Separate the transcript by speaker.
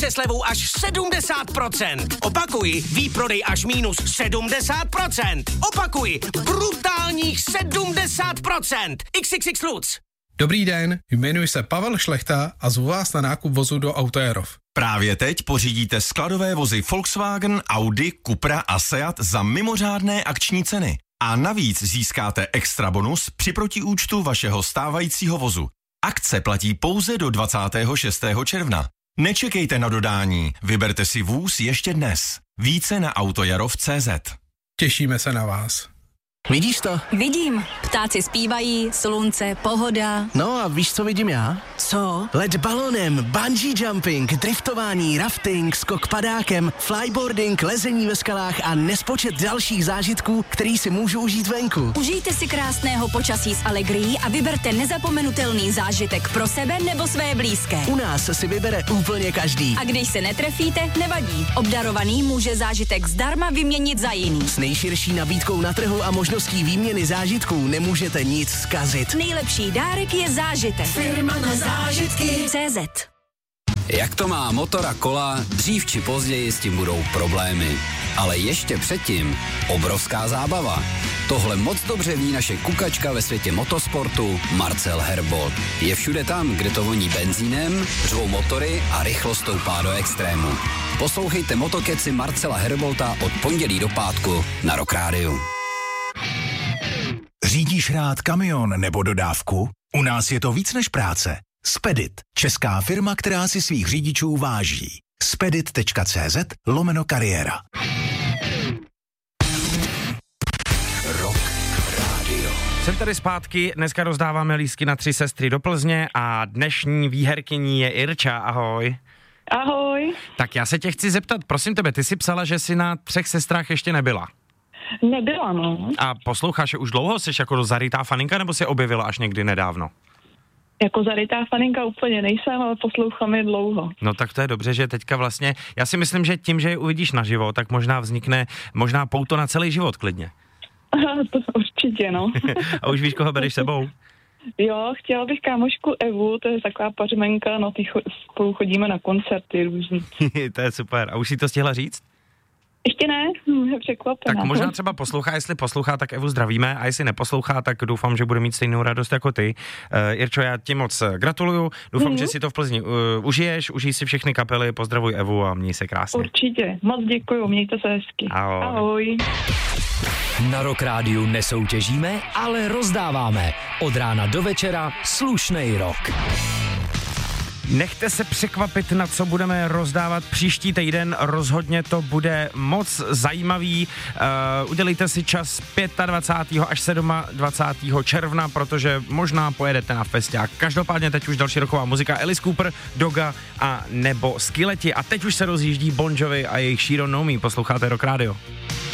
Speaker 1: se slevou až 70%. Opakuji, výprodej až minus 70%. Opakuji, brutálních 70%. XXX Lutz.
Speaker 2: Dobrý den, jmenuji se Pavel Šlechta a zvu vás na nákup vozu do Autojarov.
Speaker 3: Právě teď pořídíte skladové vozy Volkswagen, Audi, Cupra a Seat za mimořádné akční ceny. A navíc získáte extra bonus při protiúčtu vašeho stávajícího vozu. Akce platí pouze do 26. června. Nečekejte na dodání, vyberte si vůz ještě dnes. Více na autojarov.cz.
Speaker 2: Těšíme se na vás.
Speaker 4: Vidíš to?
Speaker 5: Vidím. Ptáci zpívají, slunce, pohoda.
Speaker 4: No a víš, co vidím já?
Speaker 5: Co?
Speaker 4: Let balonem, bungee jumping, driftování, rafting, skok padákem, flyboarding, lezení ve skalách a nespočet dalších zážitků, který si můžu užít venku.
Speaker 5: Užijte si krásného počasí s Allegrií a vyberte nezapomenutelný zážitek pro sebe nebo své blízké.
Speaker 4: U nás si vybere úplně každý.
Speaker 5: A když se netrefíte, nevadí. Obdarovaný může zážitek zdarma vyměnit za jiný.
Speaker 4: S nejširší nabídkou na trhu a možností výměny zážitků nemůžete nic zkazit.
Speaker 5: Nejlepší dárek je zážitek. Firma na zážitky. CZ.
Speaker 6: Jak to má motor a kola, dřív či později s tím budou problémy. Ale ještě předtím obrovská zábava. Tohle moc dobře ví naše kukačka ve světě motosportu Marcel Herbold. Je všude tam, kde to voní benzínem, řvou motory a rychlost stoupá do extrému. Poslouchejte Motokeci Marcela Herbolta od pondělí do pátku na Rock Rádiu.
Speaker 7: Řídíš rád kamion nebo dodávku? U nás je to víc než práce. Spedit, česká firma, která si svých řidičů váží. spedit.cz/kariéra.
Speaker 3: Rock Radio.
Speaker 8: Jsem tady zpátky, dneska rozdáváme lístky na 3 sestry do Plzně a dnešní výherkyní je Irča, ahoj.
Speaker 9: Ahoj.
Speaker 8: Tak já se tě chci zeptat, prosím tebe, ty jsi psala, že jsi na 3 sestrách ještě nebyla.
Speaker 9: Nebyla, no.
Speaker 8: A posloucháš už dlouho, jsi jako zarytá faninka, nebo jsi objevila až někdy nedávno?
Speaker 9: Jako zarytá faninka úplně nejsem, ale poslouchám je dlouho.
Speaker 8: No tak to je dobře, že teďka vlastně, já si myslím, že tím, že je uvidíš naživo, tak možná vznikne pouto na celý život klidně.
Speaker 9: To určitě, no.
Speaker 8: A už víš, koho bereš sebou?
Speaker 9: Jo, chtěla bych kámošku Evu, to je taková pařmenka, no ty spolu chodíme na koncerty různý.
Speaker 8: To je super. A už si to stihla říct?
Speaker 9: Ještě ne, je překvapená.
Speaker 8: Tak možná třeba poslouchá, jestli poslouchá, tak Evu zdravíme, a jestli neposlouchá, tak doufám, že bude mít stejnou radost jako ty. Irčo, já ti moc gratuluju, doufám, že si to v Plzni užij si všechny kapely, pozdravuj Evu a měj se krásně.
Speaker 9: Určitě, moc děkuju, mějte se hezky.
Speaker 8: Ahoj.
Speaker 9: Ahoj.
Speaker 10: Na Rock Rádiu nesoutěžíme, ale rozdáváme. Od rána do večera slušnej rock.
Speaker 8: Nechte se překvapit, na co budeme rozdávat příští týden, rozhodně to bude moc zajímavý. Udělejte si čas 25. až 27. června, protože možná pojedete na festiák. Každopádně teď už další roková muzika Alice Cooper, Doga a nebo Skileti. A teď už se rozjíždí Bon Jovi a jejich She Don't Know Me. Posloucháte Rock Radio.